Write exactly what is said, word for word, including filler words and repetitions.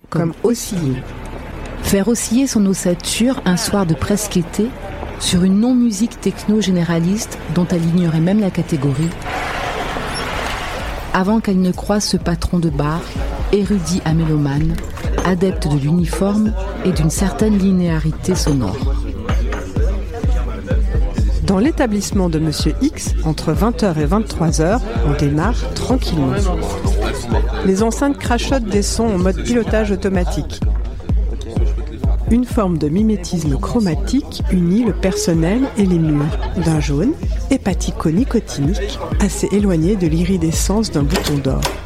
comme osciller. Faire osciller son ossature un soir de presque été sur une non-musique techno généraliste dont elle ignorait même la catégorie, avant qu'elle ne croise ce patron de bar, érudit à mélomane, adepte de l'uniforme et d'une certaine linéarité sonore. Dans l'établissement de Monsieur X, entre vingt heures et vingt-trois heures, on démarre tranquillement. Les enceintes crachotent des sons en mode pilotage automatique. Une forme de mimétisme chromatique unit le personnel et les murs, d'un jaune hépatico-nicotinique assez éloigné de l'iridescence d'un bouton d'or.